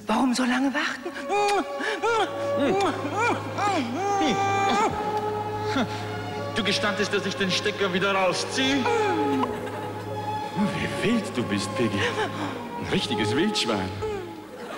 Warum so lange warten? Du gestandest, dass ich den Stecker wieder rausziehe? Wie wild du bist, Piggy. Ein richtiges Wildschwein.